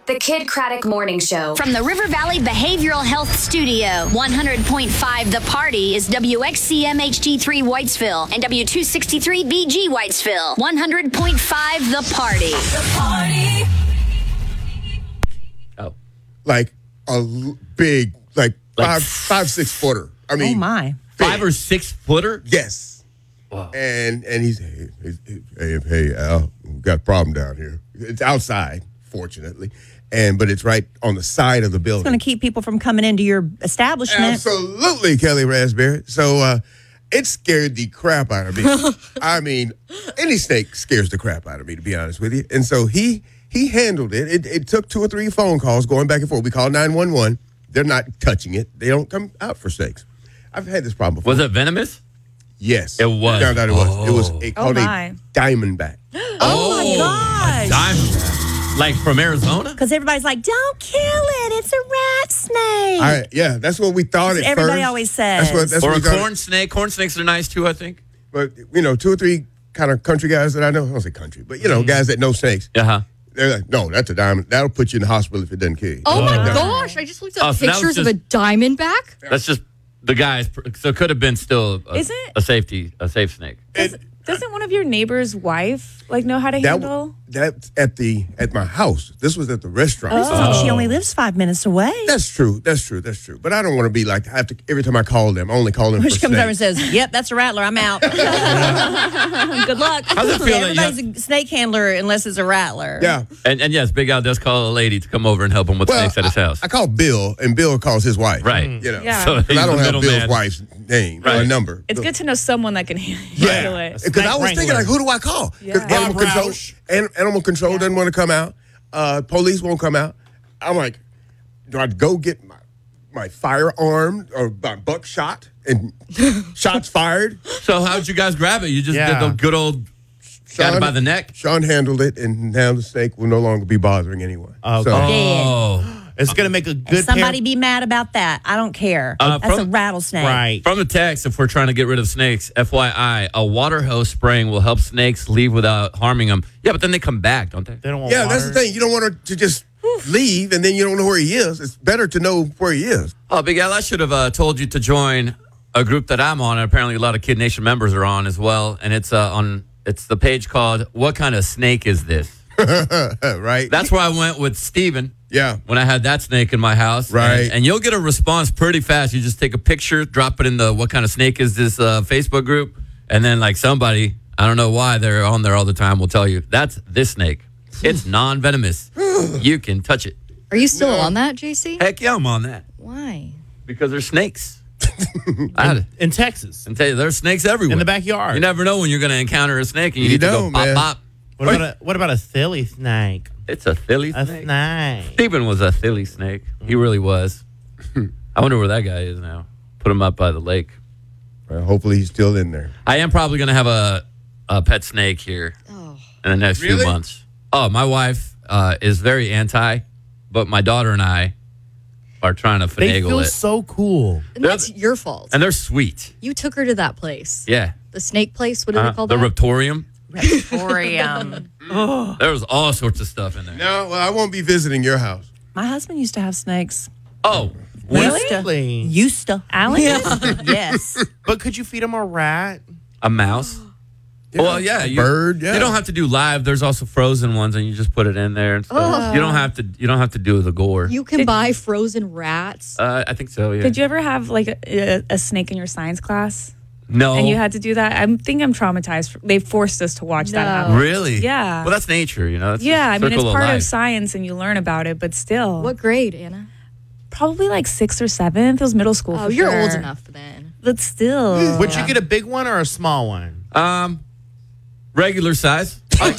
The Kid Craddock Morning Show. From the River Valley Behavioral Health Studio, 100.5 The Party is WXCM HD3 Whitesville and W263 BG Whitesville. 100.5 The Party. The Party. Oh. Like a big, like 5'6" footer. I mean, Oh, my. 5 or 6 footer? Yes. Wow. And he's, hey, Al, we've got a problem down here. It's outside, fortunately, but it's right on the side of the building. It's going to keep people from coming into your establishment. Absolutely, Kelly Raspberry. So it scared the crap out of me. I mean, any snake scares the crap out of me, to be honest with you. And so he handled it. It took 2 or 3 phone calls going back and forth. We called 911. They're not touching it. They don't come out for snakes. I've had this problem before. Was it venomous? Yes. It was. Found out it was. It was called my. a diamondback. Oh, my gosh. Diamond. Like from Arizona? Because everybody's like, don't kill it. It's a rat snake. Yeah, that's what we thought at first. Everybody always says. That's Or what a we thought. corn snake. Corn snakes are nice too, I think. But, 2 or 3 kind of country guys that I know, I don't say country, but, guys that know snakes. Uh-huh. They're like, no, that's a diamond. That'll put you in the hospital if it doesn't kill you. Oh, my gosh. I just looked up so that was pictures of a just- diamondback. That's just the guys. So it could have been still Is it? a safe snake. Doesn't one of your neighbor's wife know how to handle? That's at my house. This was at the restaurant. Oh, she only lives 5 minutes away. That's true. But I don't want to be like, I have to, every time I call them, I only call them for She comes over and snakes. says, yep, that's a rattler. I'm out. Good luck. How's it feel that you Everybody's a snake handler unless it's a rattler. Yeah. And yes, Big Al does call a lady to come over and help him with snakes at his house. I call Bill, and Bill calls his wife. Right. Yeah. So he's I don't the have Bill's middleman. wife's name or Right. number. It's good to know someone that can handle it. Because I was thinking, like, who do I call? Because Yeah. animal control doesn't want to come out. Police won't come out. I'm like, do I go get my firearm or my buckshot and shots fired? So how'd you guys grab it? You just did the good old got it by the neck? Sean handled it, and now the snake will no longer be bothering anyone. Okay. Oh. It's going to make a good Somebody be mad about that. I don't care. That's a rattlesnake. Right. From the text, if we're trying to get rid of snakes, FYI, a water hose spraying will help snakes leave without harming them. Yeah, but then they come back, don't they? They don't want Yeah, water. that's the thing. You don't want her to just leave, and then you don't know where he is. It's better to know where he is. Oh, Big Al, I should have told you to join a group that I'm on, and apparently a lot of Kid Nation members are on as well, and it's the page called "What Kind of Snake Is This?" Right? That's where I went with Steven. Yeah. When I had that snake in my house. Right. And you'll get a response pretty fast. You just take a picture, drop it in the "What Kind of Snake Is This" Facebook group, and then like somebody, I don't know why they're on there all the time, will tell you that's this snake. It's non-venomous. You can touch it. Are you still on that, JC? Heck yeah, I'm on that. Why? Because there's snakes. In Texas. And tell you, there's snakes everywhere. In the backyard. You never know when you're going to encounter a snake, and you You need to go don't, pop, man. pop. What about a silly snake? It's a silly A snake. snake. Stephen was a silly snake. He really was. I wonder where that guy is now. Put him up by the lake. Well, hopefully he's still in there. I am probably going to have a pet snake here in the next few months. Oh, my wife is very anti, but my daughter and I are trying to They finagle feel it. so cool. And that's your fault. And they're sweet. You took her to that place. Yeah. The snake place. What do they call the that? Reptorium. Reptorium. There was all sorts of stuff in there. No, well, I won't be visiting your house. My husband used to have snakes. Oh, Really? Used to. Alan? Yes. But could you feed him a rat? a mouse. Well, yeah, you, bird. Yeah. You don't have to do live. There's also frozen ones, and you just put it in there and stuff. You don't have to. You don't have to do the gore. You can buy frozen rats. I think so. Yeah. Did you ever have like a snake in your science class? No. And you had to do that? I think I'm traumatized. They forced us to watch that happen. Really? Yeah. Well, that's nature, you know. It's Yeah, a I mean, it's circle part of life. science and you learn about it, but still. What grade, Anna? Probably like 6th or 7th. It was middle school. Oh, for you're old sure. enough then. But still. Would you get a big one or a small one? Regular size. It's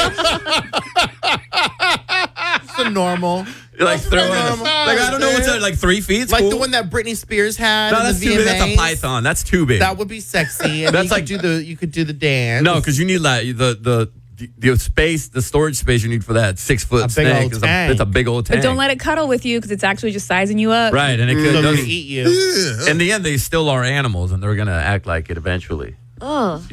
a normal. You like throw it. Like I don't know what's that, like 3 feet. It's Like cool. the one that Britney Spears had. No, in that's the too big. That's a VMAs. python. That's too big. That would be sexy. And That's that's like- you could do the dance. No, because you need like the space, the storage space you need for that 6 foot A big snake. old is tank. it's a big old tank. But don't let it cuddle with you because it's actually just sizing you up. Right, and it So could. they're those- gonna eat you. in the end, they still are animals, and they're gonna act like it eventually. Oh.